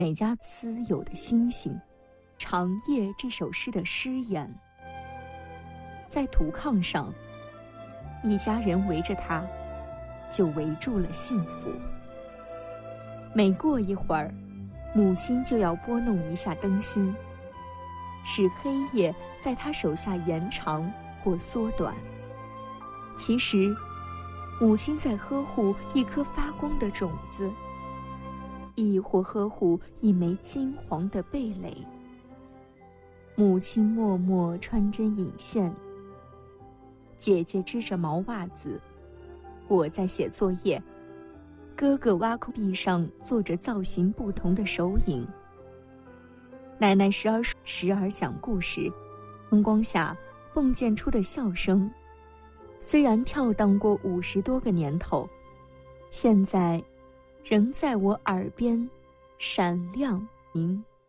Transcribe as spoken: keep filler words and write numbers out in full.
哪家私有的星星，长夜这首诗的诗言。在土炕上，一家人围着他，就围住了幸福。每过一会儿，母亲就要拨弄一下灯芯，使黑夜在他手下延长或缩短。其实，母亲在呵护一颗发光的种子，亦或呵护一枚金黄的蓓蕾。母亲默默穿针引线，姐姐织着毛袜子，我在写作业，哥哥挖空壁上做着造型不同的手影。奶奶时而时而讲故事，灯光下迸溅出的笑声，虽然跳荡过五十多个年头，现在仍在我耳边闪亮明。